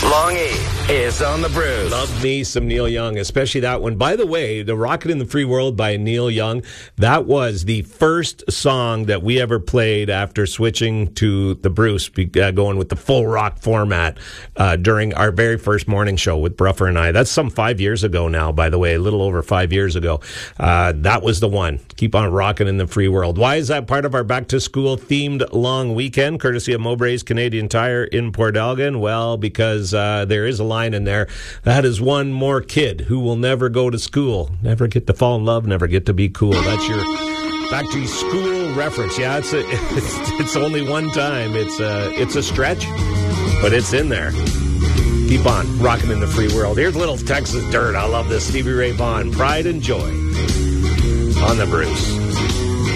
Long E is on the Brews. Love me some Neil Young, especially that one. By the way, The Rocket in the Free World by Neil Young, that was the first song that we ever played after switching to the Bruce, going with the full rock format during our very first morning show with Bruffer and I. That's some 5 years ago now, by the way, a little over 5 years ago. That was the one. Keep on rocking in the free world. Why is that part of our back-to-school themed long weekend, courtesy of Mowbray's Canadian Tire in Port Elgin? Well, because there is a line in there. That is one more kid who will never go to school, never get to fall in love, never get to be cool. That's your back-to-school reference. Yeah, it's only one time. It's a stretch, but it's in there. Keep on rocking in the free world. Here's a little Texas dirt. I love this. Stevie Ray Vaughan, Pride and Joy on the Bruce.